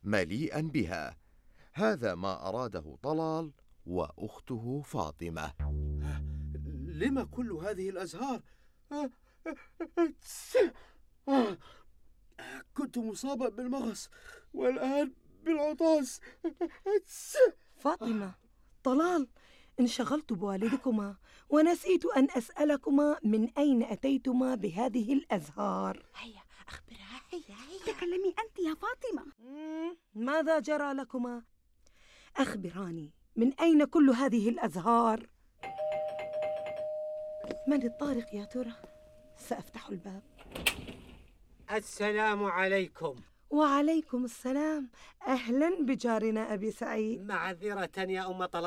مليئا بها. هذا ما أراده طلال وأخته فاطمة. لما كل هذه الأزهار؟ كنت مصابا بالمغص والآن بالعطاس. فاطمة، طلال، انشغلت بوالدكما ونسيت أن أسألكما من أين أتيتما بهذه الأزهار. هيا أخبرها، هيا تكلمي أنت يا فاطمة. ماذا جرى لكما؟ أخبراني، من أين كل هذه الأزهار؟ من الطارق يا ترى؟ سأفتح الباب. السلام عليكم. وعليكم السلام. أهلا بجارنا أبي سعيد. معذرة يا أم طلال.